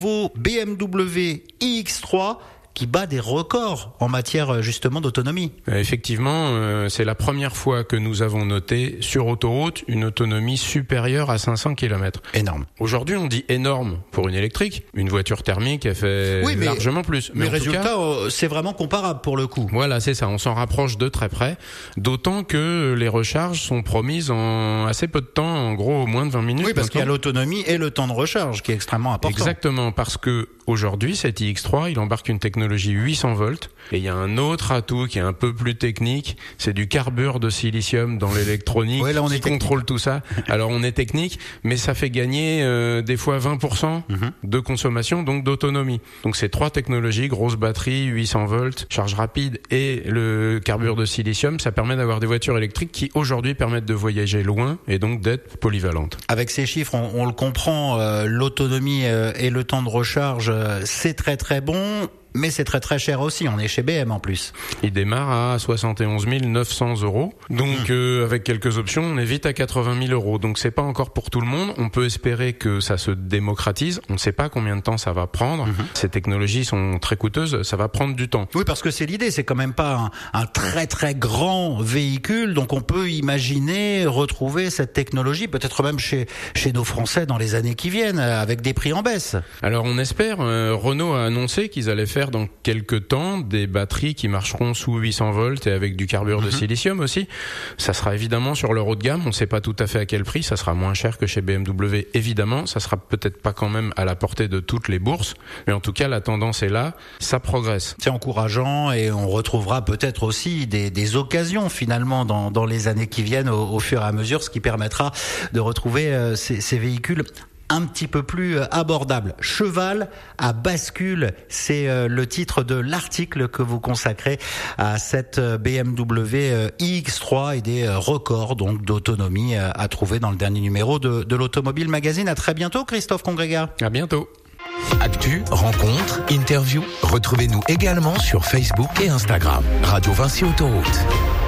BMW iX3 qui bat des records en matière justement d'autonomie. Effectivement, c'est la première fois que nous avons noté sur autoroute une autonomie supérieure à 500 km. Énorme. Aujourd'hui, on dit énorme pour une électrique. Une voiture thermique, elle fait largement plus. Mais résultat, c'est vraiment comparable pour le coup. Voilà, c'est ça. On s'en rapproche de très près. D'autant que les recharges sont promises en assez peu de temps, en gros moins de 20 minutes. Oui, parce qu'il y a l'autonomie et le temps de recharge qui est extrêmement important. Exactement, parce que aujourd'hui, cet iX3, il embarque une technologie 800 volts. Et il y a un autre atout qui est un peu plus technique, c'est du carbure de silicium dans l'électronique qui contrôle tout ça. Alors on est technique, mais ça fait gagner des fois 20% de consommation, donc d'autonomie. Donc c'est trois technologies, grosse batterie, 800 volts, charge rapide et le carbure de silicium, ça permet d'avoir des voitures électriques qui aujourd'hui permettent de voyager loin et donc d'être polyvalentes. Avec ces chiffres, on le comprend, l'autonomie et le temps de recharge, c'est très très bon. Mais c'est très très cher aussi, on est chez BM en plus. Il démarre à 71 900 €. Donc avec quelques options, on est vite à 80 000 €. Donc c'est pas encore pour tout le monde. On peut espérer que ça se démocratise. On ne sait pas combien de temps ça va prendre. Ces technologies sont très coûteuses, ça va prendre du temps. Oui, parce que c'est l'idée, c'est quand même pas un très très grand véhicule. Donc on peut imaginer retrouver cette technologie, peut-être même chez nos Français dans les années qui viennent, avec des prix en baisse. Alors on espère. Renault a annoncé qu'ils allaient faire dans quelques temps des batteries qui marcheront sous 800 volts et avec du carbure de silicium aussi. Ça sera évidemment sur leur haut de gamme, on ne sait pas tout à fait à quel prix, ça sera moins cher que chez BMW évidemment, ça sera peut-être pas quand même à la portée de toutes les bourses, mais en tout cas la tendance est là, ça progresse. C'est encourageant et on retrouvera peut-être aussi des occasions finalement dans les années qui viennent au fur et à mesure, ce qui permettra de retrouver ces véhicules un petit peu plus abordable. Cheval à bascule, c'est le titre de l'article que vous consacrez à cette BMW iX3 et des records donc d'autonomie à trouver dans le dernier numéro de l'Automobile Magazine. À très bientôt, Christophe Congrégat. À bientôt. Actu, rencontres, interviews, retrouvez-nous également sur Facebook et Instagram. Radio Vinci Autoroute.